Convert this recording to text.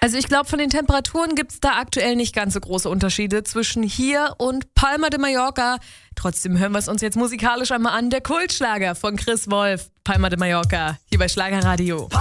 Also ich glaube, von den Temperaturen gibt es da aktuell nicht ganz so große Unterschiede zwischen hier und Palma de Mallorca. Trotzdem hören wir es uns jetzt musikalisch einmal an. Der Kultschlager von Chris Wolf, Palma de Mallorca, hier bei Schlagerradio.